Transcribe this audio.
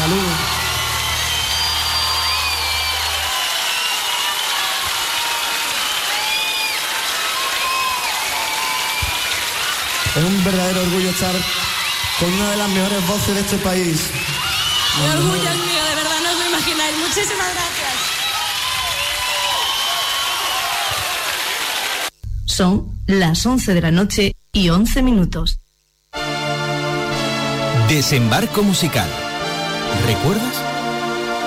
Salud. Es un verdadero orgullo estar con una de las mejores voces de este país. El orgullo es mío, de verdad, no os lo imagináis. Muchísimas gracias. Son las 11 de la noche y 11 minutos. Desembarco musical. ¿Recuerdas?